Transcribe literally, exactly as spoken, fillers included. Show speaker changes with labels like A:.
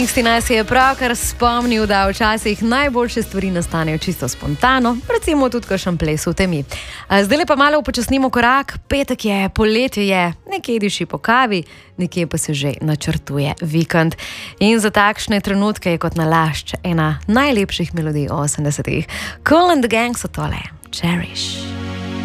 A: Si nas je pravkar spomnil, da včasih najboljše stvari nastanejo čisto spontano, recimo tudi kakšen ples v temi. Zdaj pa malo upočasnimo korak, petek je, poletje je, nekje diši po kavi, nekje pa se že načrtuje vikend. In za takšne trenutke je kot nalašč ena najlepših melodij osemdesetih. Kool and the Gang so tole, Cherish.